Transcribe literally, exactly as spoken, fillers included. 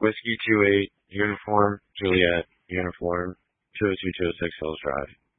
Whiskey two eight, Uniform, Juliet, Uniform, two oh two two oh six Hills Drive.